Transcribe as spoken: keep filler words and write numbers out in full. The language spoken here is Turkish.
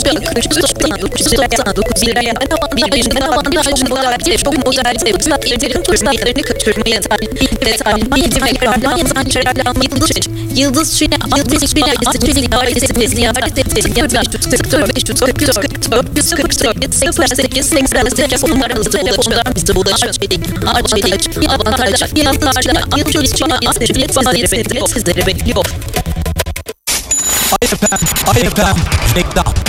kırk yüz doksan dokuz doksan dokuz liraya bir ayın avantajlı olarak çok model sevgiler yedirin fırsatlarını kaçırmayın. Detay, bilgi ve kararlar yazan çevrem yıldız için. Yıldız Çin'e, Yıldız Çin'e ailesi ailesini ziyaret ettiğini yapacak. beş yüz kırk dört kırk dört yüz kırk dört sıfır sekiz seksen sekiz telefonlarınızı telefondan bize ulaşın. Açılık, avantajlar, fiyatlarla Yıldız Çin'e istediğiniz faaliyetleri sizleri bekliyor. I F M, I F M, reklam.